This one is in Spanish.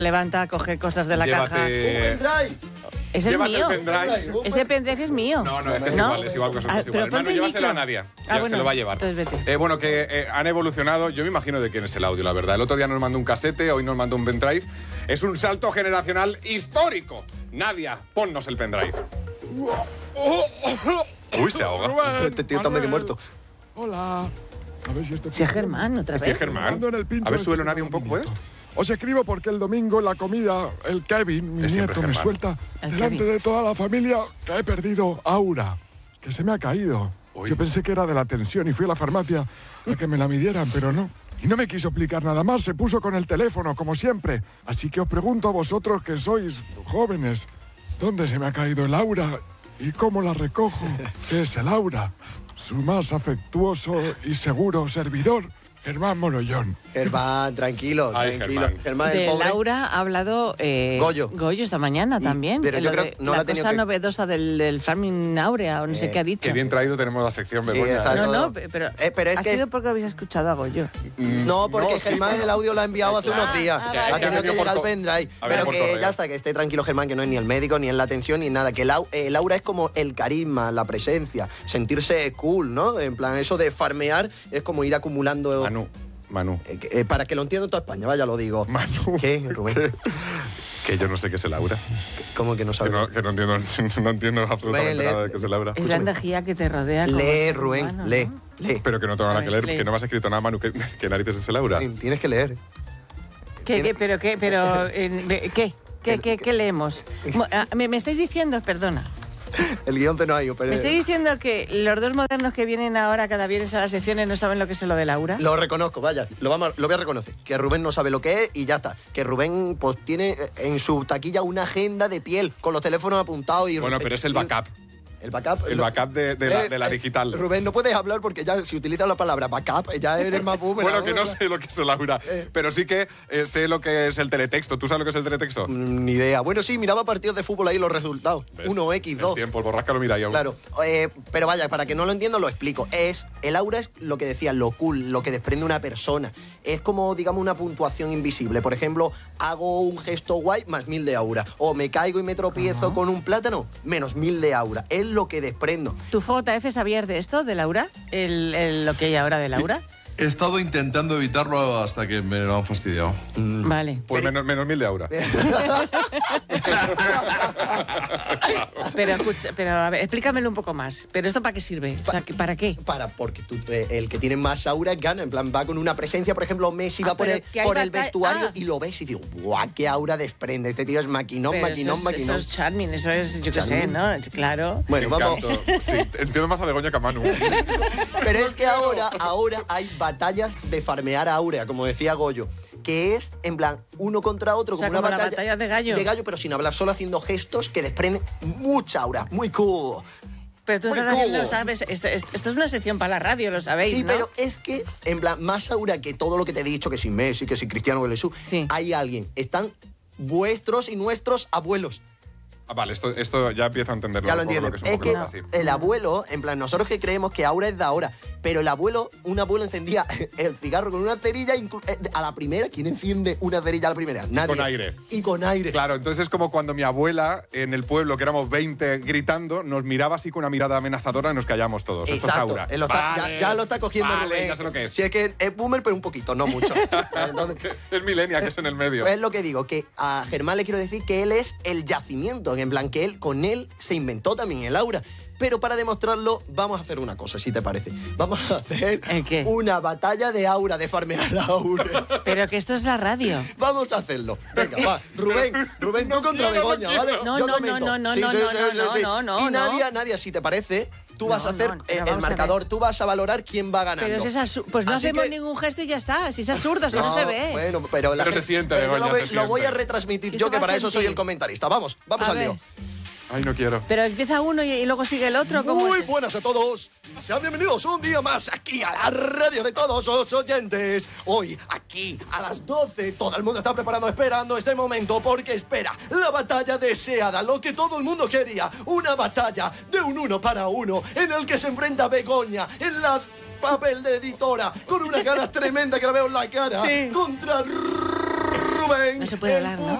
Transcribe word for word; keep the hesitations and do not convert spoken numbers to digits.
levanta a coger cosas de la Llévate... caja. Es el Llévate mío. el pendrive. Ese pendrive es mío. No, no, es que es ¿No? igual, es igual que Ah, es pero igual. ponte Manu, el llévaselo micro. a Nadia. Ah, Ya bueno, se lo va a llevar. entonces vete. Eh, bueno, que eh, han evolucionado. Yo me imagino de quién es el audio, la verdad. El otro día nos mandó un casete, hoy nos mandó un pendrive. Es un salto generacional histórico. Nadia, ponnos el pendrive. Uy, se ahoga. Este tío está medio muerto. Hola. A ver si esto Si es Germán, otra Sí, vez. Germán. Ando en el pincho A ver, este súbelo que Nadia un tengo poco, ¿puedes? bonito. Os escribo porque el domingo en la comida el Kevin, mi Es siempre nieto, me Germán. suelta El delante Kevin. de toda la familia que he perdido Aura, que se me ha caído. Uy. Yo pensé que era de la tensión y fui a la farmacia a que me la midieran, pero no. Y no me quiso explicar nada más, se puso con el teléfono, como siempre. Así que os pregunto a vosotros que sois jóvenes, ¿dónde se me ha caído el Aura y cómo la recojo? ¿Qué es el Aura? Su más afectuoso y seguro servidor, Germán Morollón. Germán, tranquilo, Ay, tranquilo. Germán. Germán, el De pobre. Laura ha hablado eh, Goyo. Goyo esta mañana Y- también. pero de yo lo creo de que no la la ha tenido cosa que- novedosa del, del farming áurea o no sé Eh, qué ha dicho. Qué bien traído tenemos la sección, Sí, Begoña. está No, todo. no, pero, Eh, pero es ha que sido es- porque habéis escuchado a Goyo. Mm, No, porque no, sí, Germán bueno. el audio lo ha enviado hace unos días. ah, ha vale. tenido Que ha que venido llegar por al co- pendrive. ha venido Pero por que correo. ya está, que esté tranquilo Germán, que no es ni el médico, ni es la atención, ni nada. Que el, au- el aura es como el carisma, la presencia, sentirse cool, ¿no? En plan, eso de farmear es como ir acumulando... Manu, Manu. Eh, que- eh, para que lo entienda toda España, vaya, lo digo. Manu. ¿Qué, Rubén? Que, que yo no sé qué es el aura. ¿Cómo que no Que sabes? no, que no entiendo, no entiendo absolutamente Lee, lee. nada de qué es el aura. Es la energía que te rodea. como Lee, ser Rubén, humano, lee, ¿no? lee. Pero que no tengo nada A que ver, leer, lee. que no me has escrito nada, Manu. ¿Qué, qué narices es el aura? Tienes que leer. ¿Qué, qué, pero qué, pero, eh, ¿qué? ¿Qué, qué, qué leemos? Mo- ah, ¿Me, me estáis diciendo, perdona, El guión te no hay, pero... me estáis diciendo que los dos modernos que vienen ahora cada viernes a las secciones no saben lo que es lo de Laura? Lo reconozco, vaya, lo, vamos a- lo voy a reconocer. Que Rubén no sabe lo que es y ya está. Que Rubén pues tiene eh, en su taquilla una agenda de piel con los teléfonos apuntados y... Bueno, pero es el y- backup. El backup. El lo- backup de, de la, Eh, de la eh, digital. Rubén, no puedes hablar porque ya si utilizas la palabra backup ya eres más boomer. Bueno, que no ahora. sé lo que es el aura, Eh. pero sí que eh, sé lo que es el teletexto. ¿Tú sabes lo que es el teletexto? Mm, Ni idea. Bueno, sí, miraba partidos de fútbol ahí los resultados. ¿Ves? uno equis El dos. tiempo, el borrasca lo mira ahí aún. Claro, eh, pero vaya, para que no lo entiendo lo explico. Es, el aura es lo que decía, lo cool, lo que desprende una persona. Es como, digamos, una puntuación invisible. Por ejemplo, hago un gesto guay, más mil de aura. O me caigo y me tropiezo con un plátano, menos mil de aura. Es lo que desprendo. ¿Tu J F sabías de esto, de Laura? El, el- ¿Lo que hay ahora de Laura? He estado intentando evitarlo hasta que me lo han fastidiado. Vale. Pues menos, menos mil de aura. Pero escucha, pero a ver, explícamelo un poco más. ¿Pero esto para qué sirve? O sea, ¿para qué? Para, porque tú, eh, el que tiene más aura gana. En plan, va con una presencia. Por ejemplo, Messi Ah, va por, pero el, que hay por el batalla- vestuario ah. y lo ves y digo, ¡guau! ¡Qué aura desprende! Este tío es maquinón, Pero maquinón, eso, es, eso maquinón. es charming, eso es, yo qué sé, Charming. ¿no? Claro. Bueno, Me vamos. encanto. Sí, entiendo más a Begoña que a Manu. Pero es que ahora, ahora hay batallas de farmear aura, como decía Goyo, que es, en plan, uno contra otro, O sea, como una como la batalla, batalla de gallo. De gallo, pero sin hablar, solo haciendo gestos que desprenden mucha aura. Muy cool. Pero tú Muy estás haciendo, cool. ¿sabes? Esto, esto- esto es una sección para la radio, lo sabéis, Sí, ¿no? pero es que, en plan, más aura que todo lo que te he dicho, que sin Messi, que sin Cristiano Jesús, Sí. hay alguien. Están vuestros y nuestros abuelos. Ah, vale, esto, esto ya empiezo a entenderlo. Ya lo un poco, entiendes. que es Es un que poco así. el abuelo, en plan, nosotros que creemos que aura es de ahora, pero el abuelo, un abuelo encendía el cigarro con una cerilla inclu- eh, a la primera. ¿Quién enciende una cerilla a la primera? Nadie. con aire. Y con aire. Claro, entonces es como cuando mi abuela en el pueblo, que éramos veinte gritando, nos miraba así con una mirada amenazadora y nos callamos todos. Esto es Exacto. aura. Él lo está- Vale, ya, ya lo está cogiendo vale, Rubén. ya sé lo que es. Si es que es boomer, pero un poquito, no mucho. Entonces, Es milenia, que es en el medio. es lo que digo, que a Germán le quiero decir que él es el yacimiento, en plan que él, con él se inventó también el aura. Pero para demostrarlo, vamos a hacer una cosa, si te parece. Vamos a hacer ¿El qué? una batalla de aura, de farmear aura. Pero que esto es la radio. Vamos a hacerlo. Venga, va. Rubén, Rubén, tú No contra quiero, no Begoña, quiero. ¿vale? No, Yo no, comento. no, no, Sí, no, sí, no, sí, no, sí, no, sí. no, no, Y no. Nadia, Nadia, si te parece, tú vas No, a hacer no, eh, pero el vamos a ver. marcador, tú vas a valorar quién va ganando. Pero si es asu- pues no Así hacemos que- ningún gesto y ya está. Si es absurdo, si no, se ve. Bueno, pero, la Pero se gente- siente, pero yo Begoña, lo, voy- se lo voy a siente. retransmitir ¿Qué yo, se que va a para eso soy sentir? el comentarista. Vamos, vamos A al ver. lío. Ay, no quiero. Pero empieza uno y, y luego sigue el otro. ¿Cómo Muy es eso? buenas a todos. Sean bienvenidos un día más aquí a la radio de todos los oyentes. Hoy, aquí, a las doce, todo el mundo está preparando, esperando este momento, porque espera la batalla deseada, lo que todo el mundo quería. Una batalla de un uno para uno, en el que se enfrenta Begoña en la papel de editora, con una ganas tremenda que la veo en la cara, Sí. contra Rubén. No se puede el hablar, ¿no?